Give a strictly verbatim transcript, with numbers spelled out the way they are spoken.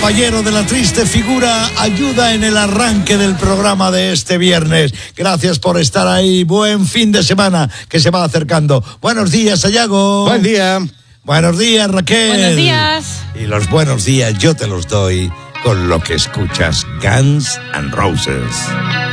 caballero de la triste figura, ayuda en el arranque del programa de este viernes. Gracias por estar ahí. Buen fin de semana que se va acercando. Buenos días, Sayago. Buen día. Buenos días, Raquel. Buenos días. Y los buenos días yo te los doy con lo que escuchas, Guns N' Roses.